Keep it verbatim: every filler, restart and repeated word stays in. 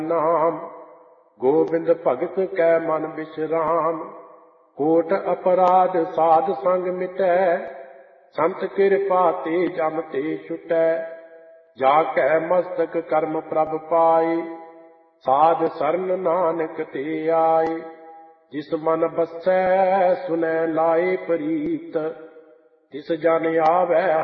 नाम गोविंद भगत कै मन विश्राम। कोट अपराध साध संग मिटै संत कृपा ते जम ते छुटै। जाकै मस्तक कर्म प्रभ पाई साध सरन नानक ते आई। जिस मन बसै सुनै लाए प्रीत तिस जन आवै